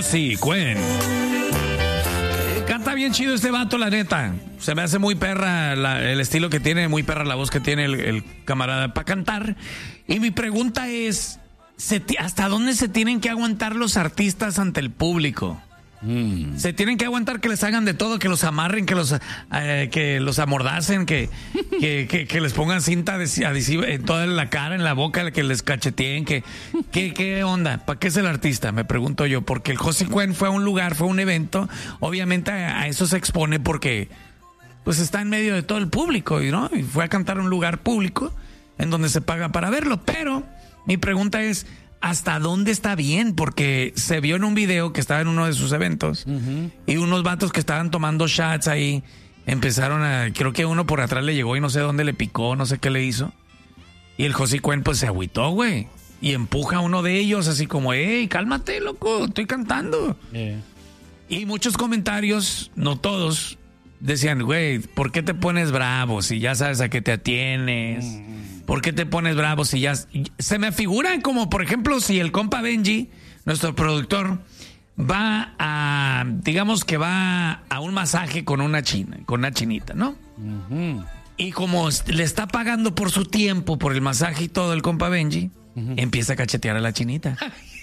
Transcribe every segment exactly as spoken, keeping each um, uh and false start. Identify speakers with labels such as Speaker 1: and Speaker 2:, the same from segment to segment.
Speaker 1: Josie Cuen. Canta bien chido este vato, la neta. Se me hace muy perra la, el estilo que tiene, muy perra la voz que tiene el, el camarada para cantar. Y mi pregunta es, ¿se, ¿hasta dónde se tienen que aguantar los artistas ante el público? Mm. Se tienen que aguantar que les hagan de todo, que los amarren, que los eh, que los amordacen, que, que, que, que les pongan cinta adhesiva en toda la cara, en la boca, que les cacheteen, que, que qué onda, ¿para qué es el artista? Me pregunto yo, porque el Josie Cuen fue a un lugar, fue a un evento, obviamente a, a eso se expone porque pues está en medio de todo el público, ¿no? Y fue a cantar a un lugar público en donde se paga para verlo, pero mi pregunta es, ¿hasta dónde está bien? Porque se vio en un video que estaba en uno de sus eventos uh-huh. y unos vatos que estaban tomando shots ahí empezaron a... Creo que uno por atrás le llegó y no sé dónde le picó, no sé qué le hizo. Y el Josie Cuen pues se agüitó, güey. Y empuja a uno de ellos así como, ¡ey, cálmate, loco! Estoy cantando. Yeah. Y muchos comentarios, no todos, decían, güey, ¿por qué te pones bravo si ya sabes a qué te atienes? Mm. ¿Por qué te pones bravo si ya... Se me figura como, por ejemplo, si el compa Benji, nuestro productor, va a... Digamos que va a un masaje con una china, con una chinita, ¿no? Uh-huh. Y como le está pagando por su tiempo, por el masaje y todo el compa Benji, uh-huh. empieza a cachetear a la chinita.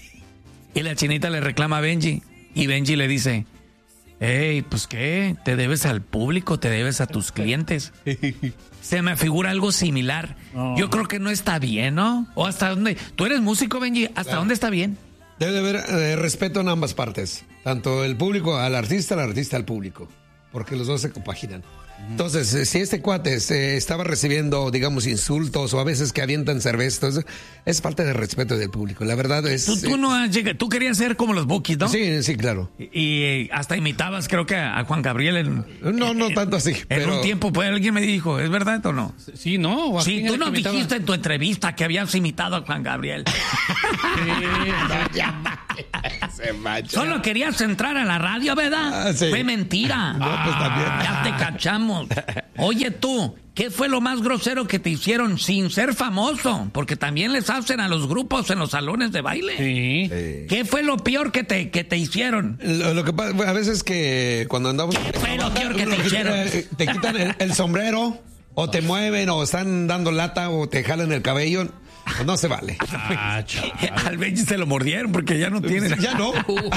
Speaker 1: Y la chinita le reclama a Benji. Y Benji le dice... Ey, pues qué, te debes al público, te debes a tus clientes. Se me figura algo similar. Oh. Yo creo que no está bien, ¿no? O hasta dónde. Tú eres músico, Benji, ¿hasta claro. dónde está bien?
Speaker 2: Debe de haber eh, respeto en ambas partes. Tanto el público al artista, el artista al público. Porque los dos se compaginan. Entonces, si este cuate se estaba recibiendo, digamos, insultos o a veces que avientan cerveza, es falta de respeto del público. La verdad es...
Speaker 1: Tú, tú no has llegado, tú querías ser como los Bukis, ¿no?
Speaker 2: Sí, sí, claro.
Speaker 1: Y, y hasta imitabas, creo que a Juan Gabriel. En,
Speaker 2: no, no tanto así.
Speaker 1: En
Speaker 2: pero...
Speaker 1: un tiempo, pues alguien me dijo, ¿es verdad o no?
Speaker 3: Sí, no.
Speaker 1: Sí, tú no dijiste en tu entrevista que habías imitado a Juan Gabriel. Sí,
Speaker 2: no, ya.
Speaker 1: Solo querías entrar a la radio, ¿verdad?
Speaker 2: Ah, sí.
Speaker 1: Fue mentira.
Speaker 2: No, pues también.
Speaker 1: Ya te cachamos. Oye tú, ¿qué fue lo más grosero que te hicieron sin ser famoso? Porque también les hacen a los grupos en los salones de baile.
Speaker 3: Sí.
Speaker 1: sí. ¿Qué fue lo peor que te, que te hicieron?
Speaker 2: Lo, lo que pasa, a veces que cuando andamos...
Speaker 1: ¿Qué fue lo peor que te hicieron?
Speaker 2: Te quitan el, el sombrero, o te mueven, o están dando lata, o te jalan el cabello... No se vale.
Speaker 1: Ah, al Benji se lo mordieron porque ya no tiene.
Speaker 2: Ya no.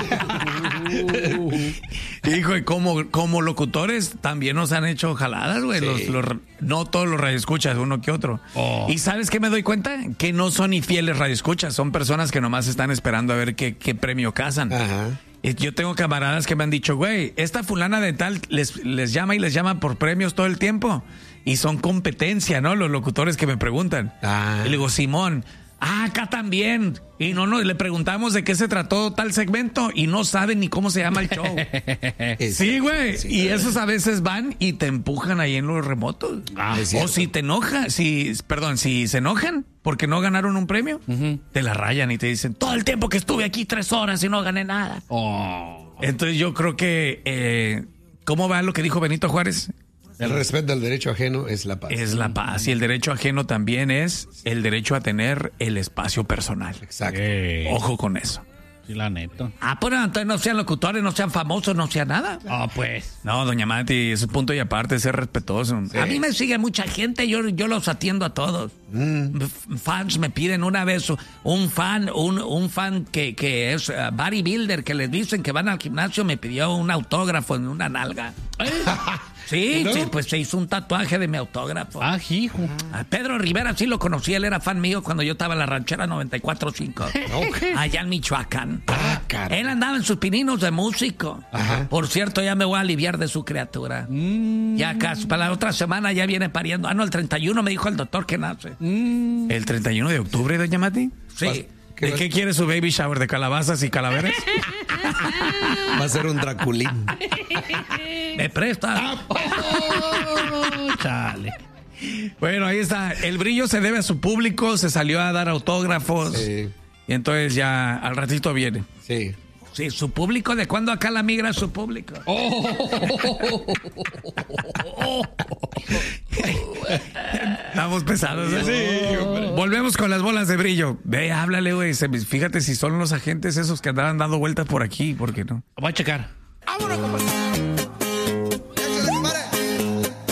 Speaker 1: Hijo, y como, como locutores también nos han hecho jaladas, güey. Sí. Los, los, no todos los radioescuchas, uno que otro. Oh. ¿Y sabes qué me doy cuenta? Que no son ni fieles radioescuchas, son personas que nomás están esperando a ver qué, qué premio cazan. Ajá. Yo tengo camaradas que me han dicho, güey, esta fulana de tal les, les llama y les llama por premios todo el tiempo. Y son competencia, ¿no? Los locutores que me preguntan. Ah. Y le digo, Simón, ah, acá también. Y no, no, le preguntamos de qué se trató tal segmento y no saben ni cómo se llama el show. Sí, güey. Sí, y esos a veces van y te empujan ahí en los remotos. Ah, o si te enojan, si, perdón, si se enojan porque no ganaron un premio, uh-huh. te la rayan y te dicen, todo el tiempo que estuve aquí tres horas y no gané nada. Oh. Entonces yo creo que, eh, ¿cómo va lo que dijo Benito Juárez?
Speaker 2: El respeto al derecho ajeno es la paz.
Speaker 1: Es la paz. Y el derecho ajeno también es el derecho a tener el espacio personal.
Speaker 2: Exacto.
Speaker 1: Eh. Ojo con eso.
Speaker 3: Sí, la neta.
Speaker 1: Ah, pero entonces no sean locutores, no sean famosos, no sean nada.
Speaker 3: Ah, oh, pues.
Speaker 1: No, doña Mati, eso es punto y aparte, ser respetuoso. Sí. A mí me sigue mucha gente, yo, yo los atiendo a todos. Mm. Fans me piden una vez, un fan, un, un fan que, que es uh, bodybuilder, que les dicen que van al gimnasio, me pidió un autógrafo en una nalga. Sí, sí, pues se hizo un tatuaje de mi autógrafo.
Speaker 3: Ah, hijo.
Speaker 1: A Pedro Rivera sí lo conocí, él era fan mío cuando yo estaba en la ranchera noventa y cuatro punto cinco. Okay. Allá en Michoacán.
Speaker 2: Ah, caray.
Speaker 1: Él andaba en sus pininos de músico. Ajá. Por cierto, ya me voy a aliviar de su criatura. Mm. Ya casi, para la otra semana ya viene pariendo. Ah, no, el treinta y uno me dijo el doctor que nace. Mm. ¿El treinta y uno de octubre, doña Mati? Sí. ¿Qué ¿De qué quiere su baby shower? ¿De calabazas y calaveras?
Speaker 2: Va a ser un Draculín.
Speaker 1: ¿Me presta? Oh, chale. Bueno, ahí está. El brillo se debe a su público. Se salió a dar autógrafos. Sí. Y entonces ya al ratito viene.
Speaker 2: Sí.
Speaker 1: Sí, su público, ¿de cuándo acá la migra su público? Estamos pesados, ¿eh?
Speaker 2: Sí, hombre.
Speaker 1: Volvemos con las bolas de brillo. Ve, háblale, güey. Se- Fíjate si son los agentes esos que andaban dando vueltas por aquí, ¿por qué no?
Speaker 3: Voy a checar.
Speaker 1: ¡Vámonos, compadre!